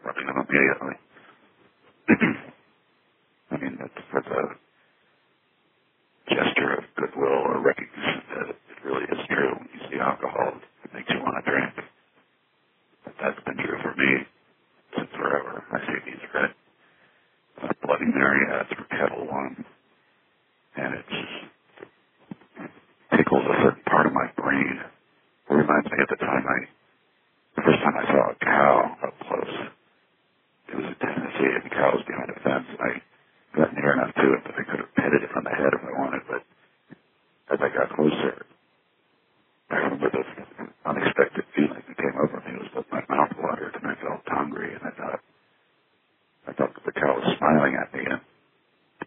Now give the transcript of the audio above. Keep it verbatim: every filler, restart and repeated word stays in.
rubbing them immediately. I mean, that's, that's a gesture of goodwill or recognition that it really is true. When you see alcohol, it makes you want to drink. But that's been true for me since forever. I see these red uh, Bloody Mary ads for Kettle One, and it just tickles a certain part of my brain. It reminds me at the time I, the first time I saw a cow up close. It was in Tennessee, and the cow was behind a fence, and I got near enough to it that I could have petted it on the head if I wanted, but as I got closer, I remember this unexpected feeling that came over me. It was that my mouth watered, and I felt hungry, and I thought, I thought that the cow was smiling at me